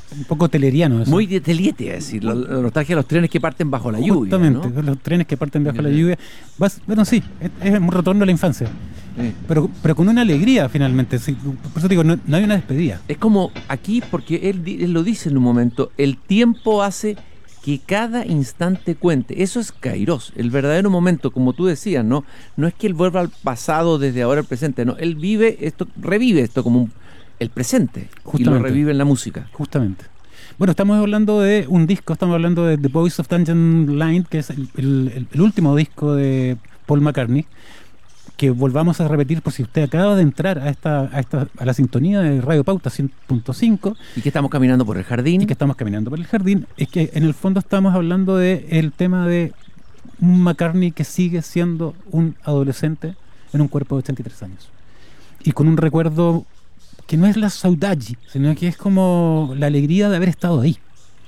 un poco teleriano eso. Muy de Teliete, es decir, la nostalgia de los trenes que parten bajo la lluvia. Justamente, ¿no? los trenes que parten bajo la lluvia. Bueno, sí, es un retorno a la infancia. Sí. Pero con una alegría finalmente. Sí, por eso digo, no hay una despedida. Es como aquí, porque él lo dice en un momento, el tiempo hace que cada instante cuente. Eso es Kairos, el verdadero momento, como tú decías, ¿no? No es que él vuelva al pasado desde ahora al presente, no. Él revive esto como el presente. Justamente. Y lo revive en la música. Justamente. Bueno, estamos hablando de un disco, estamos hablando de The Voice of Tangent Line, que es el último disco de Paul McCartney, que volvamos a repetir por si usted acaba de entrar a la sintonía de Radio Pauta 100.5. Y que estamos caminando por el jardín. Y que estamos caminando por el jardín. Es que en el fondo estamos hablando del tema de un McCartney que sigue siendo un adolescente en un cuerpo de 83 años. Y con un recuerdo que no es la saudade, sino que es como la alegría de haber estado ahí.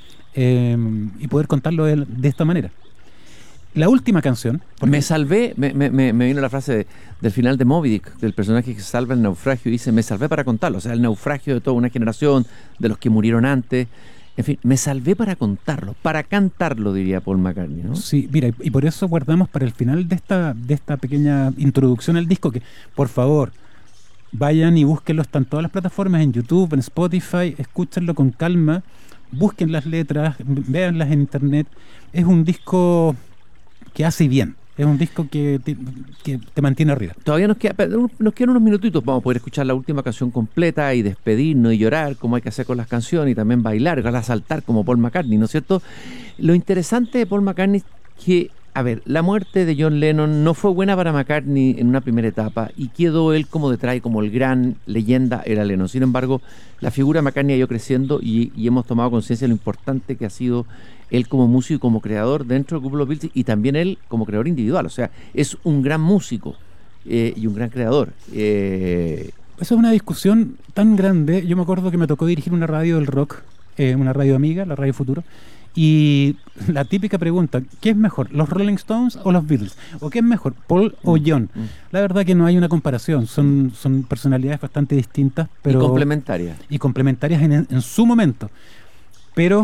Y poder contarlo de esta manera. La última canción... Me salvé, me vino la frase del final de Moby Dick, del personaje que salva el naufragio y dice, me salvé para contarlo. O sea, el naufragio de toda una generación, de los que murieron antes. En fin, me salvé para contarlo, para cantarlo, diría Paul McCartney, ¿no? Sí, mira, y por eso guardamos para el final de esta pequeña introducción al disco, que por favor, vayan y búsquenlo, están todas las plataformas, en YouTube, en Spotify, escúchenlo con calma, busquen las letras, véanlas en internet. Es un disco que hace bien, es un disco que te mantiene arriba. Todavía nos quedan unos minutitos, vamos a poder escuchar la última canción completa y despedirnos y llorar como hay que hacer con las canciones y también bailar, ojalá saltar como Paul McCartney, ¿no es cierto? Lo interesante de Paul McCartney es que, a ver, la muerte de John Lennon no fue buena para McCartney en una primera etapa y quedó él como detrás, como el gran leyenda era Lennon. Sin embargo, la figura de McCartney ha ido creciendo y hemos tomado conciencia de lo importante que ha sido él como músico y como creador dentro del grupo Los Beatles y también él como creador individual. O sea, es un gran músico y un gran creador. Eso es una discusión tan grande. Yo me acuerdo que me tocó dirigir una radio del rock, una radio amiga, la Radio Futuro, y la típica pregunta, ¿qué es mejor, los Rolling Stones o los Beatles? ¿O qué es mejor, Paul o John? La verdad que no hay una comparación, son personalidades bastante distintas, pero y complementarias en su momento. Pero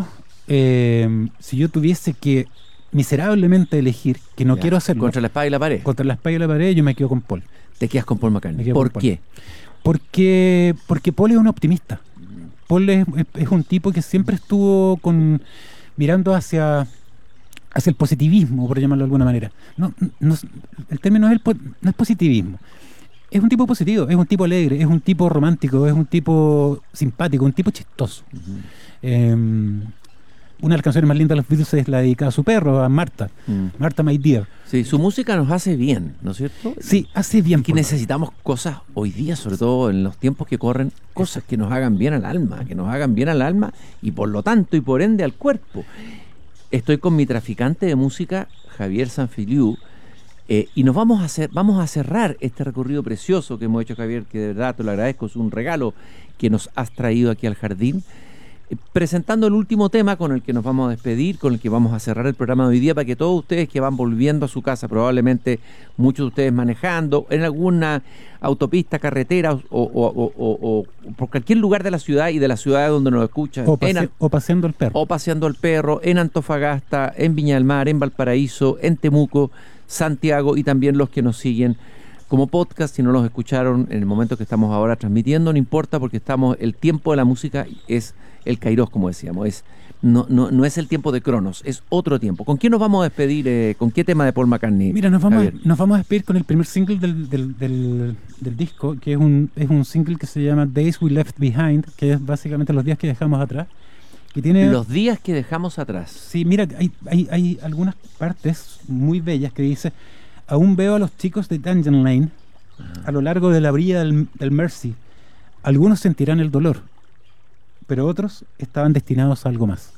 si yo tuviese que miserablemente elegir, que no quiero hacerlo, contra la espada y la pared, yo me quedo con Paul. Te quedas con Paul McCartney. ¿Por qué? Porque Paul es un optimista. Paul es un tipo que siempre estuvo mirando hacia el positivismo, por llamarlo de alguna manera. No, el término no es positivismo. Es un tipo positivo, es un tipo alegre, es un tipo romántico, es un tipo simpático, un tipo chistoso. Una de las canciones más lindas de los Beatles es la dedicada a su perro, a Marta. Marta, my dear. Sí, su música nos hace bien, ¿no es cierto? Sí, hace bien. Que necesitamos cosas hoy día, sobre todo en los tiempos que corren, cosas que nos hagan bien al alma, y por lo tanto y por ende al cuerpo. Estoy con mi traficante de música, Javier Sanfiliu, y nos vamos a cerrar este recorrido precioso que hemos hecho, Javier, que de verdad te lo agradezco, es un regalo que nos has traído aquí al jardín. Presentando el último tema con el que nos vamos a despedir, con el que vamos a cerrar el programa de hoy día, para que todos ustedes que van volviendo a su casa, probablemente muchos de ustedes manejando en alguna autopista, carretera o por cualquier lugar de la ciudad y de la ciudad donde nos escuchan, o paseando el perro, en Antofagasta, en Viña del Mar, en Valparaíso, en Temuco, Santiago, y también los que nos siguen como podcast. Si no los escucharon en el momento que estamos ahora transmitiendo, no importa, porque el tiempo de la música es el Kairos, como decíamos, no es el tiempo de Cronos, es otro tiempo. ¿Con quién nos vamos a despedir? ¿Con qué tema de Paul McCartney? Mira, nos vamos a despedir con el primer single del disco, que es un single que se llama Days We Left Behind, que es básicamente los días que dejamos atrás. Que tiene... Los días que dejamos atrás. Sí, mira, hay algunas partes muy bellas que dice: aún veo a los chicos de Tangent Lane a lo largo de la orilla del Mersey. Algunos sentirán el dolor, pero otros estaban destinados a algo más.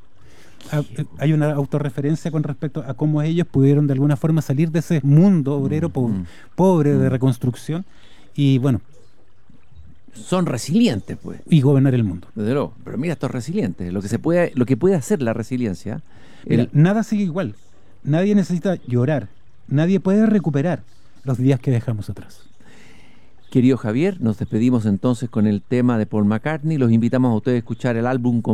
Hay una autorreferencia con respecto a cómo ellos pudieron de alguna forma salir de ese mundo obrero pobre de reconstrucción y, bueno, son resilientes, pues, y gobernar el mundo. Desde luego. Pero mira, estos resilientes, lo que puede hacer la resiliencia. Mira, nada sigue igual. Nadie necesita llorar. Nadie puede recuperar los días que dejamos atrás. Querido Javier, nos despedimos entonces con el tema de Paul McCartney. Los invitamos a ustedes a escuchar el álbum